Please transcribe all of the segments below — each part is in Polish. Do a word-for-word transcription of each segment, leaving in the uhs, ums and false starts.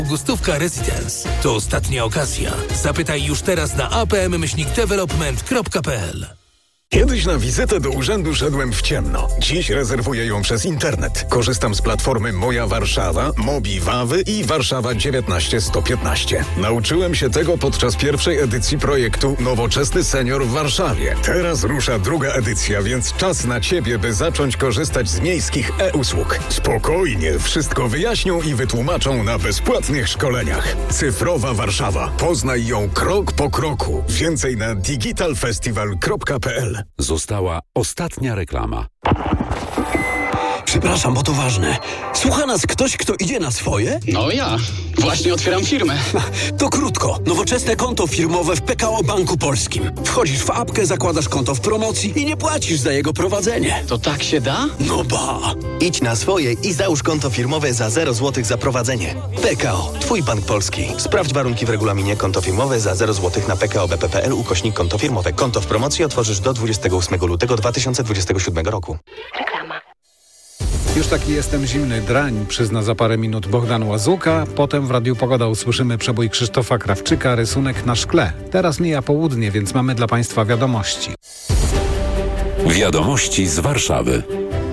Augustówka Residence. To ostatnia okazja. Zapytaj już teraz na a p m myślnik development kropka p l. Kiedyś na wizytę do urzędu szedłem w ciemno. Dziś rezerwuję ją przez internet. Korzystam z platformy Moja Warszawa, Mobi Wawy i Warszawa dziewiętnaście sto piętnaście. Nauczyłem się tego podczas pierwszej edycji projektu Nowoczesny Senior w Warszawie. Teraz rusza druga edycja, więc czas na Ciebie, by zacząć korzystać z miejskich e-usług. Spokojnie, wszystko wyjaśnią i wytłumaczą na bezpłatnych szkoleniach. Cyfrowa Warszawa. Poznaj ją krok po kroku. Więcej na digital festival kropka p l. Została ostatnia reklama. Przepraszam, bo to ważne. Słucha nas ktoś, kto idzie na swoje? No ja. Właśnie otwieram firmę. To krótko. Nowoczesne konto firmowe w P K O Banku Polskim. Wchodzisz w apkę, zakładasz konto w promocji i nie płacisz za jego prowadzenie. To tak się da? No ba! Idź na swoje i załóż konto firmowe za zero złotych za prowadzenie. P K O. Twój bank polski. Sprawdź warunki w regulaminie. Konto firmowe za zero złotych na p k o b p kropka p l ukośnik konto firmowe. Konto w promocji otworzysz do dwudziestego ósmego lutego dwa tysiące dwudziestego siódmego roku. Reklama. Już taki jestem zimny drań, przyzna za parę minut Bogdan Łazuka. Potem w Radiu Pogoda usłyszymy przebój Krzysztofa Krawczyka, rysunek na szkle. Teraz mija południe, więc mamy dla Państwa wiadomości. Wiadomości z Warszawy.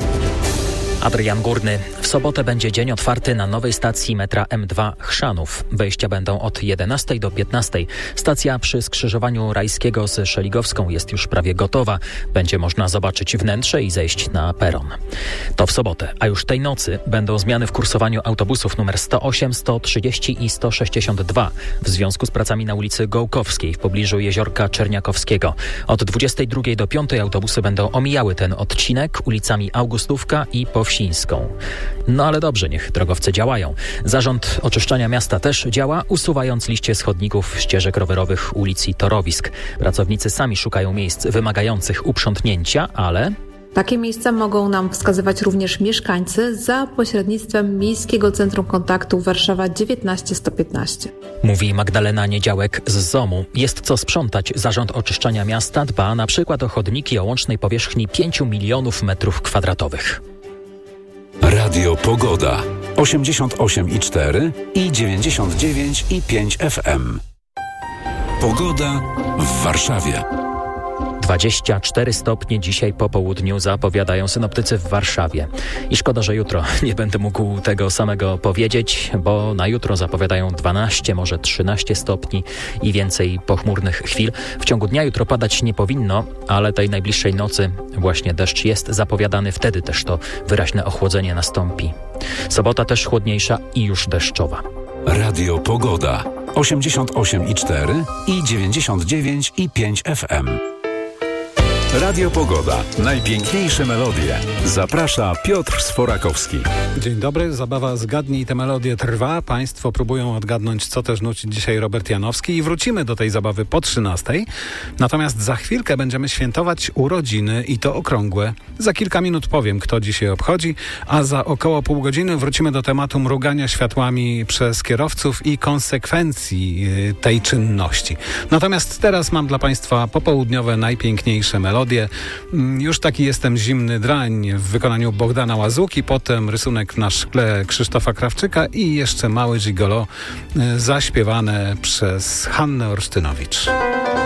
Adrian Górny. W sobotę będzie dzień otwarty na nowej stacji metra M dwa Chrzanów. Wejścia będą od jedenastej do piętnastej. Stacja przy skrzyżowaniu Rajskiego z Szeligowską jest już prawie gotowa. Będzie można zobaczyć wnętrze i zejść na peron. To w sobotę, a już tej nocy będą zmiany w kursowaniu autobusów numer sto osiem, sto trzydzieści i sto sześćdziesiąt dwa w związku z pracami na ulicy Gołkowskiej w pobliżu Jeziorka Czerniakowskiego. Od dwudziestej drugiej do piątej autobusy będą omijały ten odcinek ulicami Augustówka i Powsińską. No ale dobrze, niech drogowce działają. Zarząd Oczyszczania Miasta też działa, usuwając liście z chodników, ścieżek rowerowych, ulic i torowisk. Pracownicy sami szukają miejsc wymagających uprzątnięcia, ale... Takie miejsca mogą nam wskazywać również mieszkańcy za pośrednictwem Miejskiego Centrum Kontaktu Warszawa dziewiętnaście sto piętnaście. Mówi Magdalena Niedziałek z ZOMU. Jest co sprzątać. Zarząd Oczyszczania Miasta dba na przykład o chodniki o łącznej powierzchni pięć milionów metrów kwadratowych. Radio Pogoda. osiemdziesiąt osiem i cztery i dziewięćdziesiąt dziewięć i pięć F M. Pogoda w Warszawie. dwadzieścia cztery stopnie dzisiaj po południu zapowiadają synoptycy w Warszawie. I szkoda, że jutro nie będę mógł tego samego powiedzieć, bo na jutro zapowiadają dwanaście, może trzynaście stopni i więcej pochmurnych chwil. W ciągu dnia jutro padać nie powinno, ale tej najbliższej nocy właśnie deszcz jest zapowiadany. Wtedy też to wyraźne ochłodzenie nastąpi. Sobota też chłodniejsza i już deszczowa. Radio Pogoda. osiemdziesiąt osiem i cztery i dziewięćdziesiąt dziewięć i pięć F M. Radio Pogoda. Najpiękniejsze melodie. Zaprasza Piotr Sforakowski. Dzień dobry, zabawa Zgadnij tę melodię trwa. Państwo próbują odgadnąć, co też nuci dzisiaj Robert Janowski i wrócimy do tej zabawy po trzynastej. Natomiast za chwilkę będziemy świętować urodziny i to okrągłe. Za kilka minut powiem, kto dzisiaj obchodzi, a za około pół godziny wrócimy do tematu mrugania światłami przez kierowców i konsekwencji tej czynności. Natomiast teraz mam dla Państwa popołudniowe najpiękniejsze melodie. Już taki jestem zimny drań w wykonaniu Bogdana Łazuki, potem rysunek na szkle Krzysztofa Krawczyka i jeszcze Małe Gigolo zaśpiewane przez Hannę Olsztynowicz.